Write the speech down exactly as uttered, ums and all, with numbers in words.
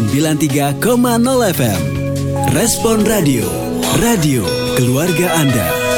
sembilan tiga koma nol F M. Respon Radio, radio keluarga Anda.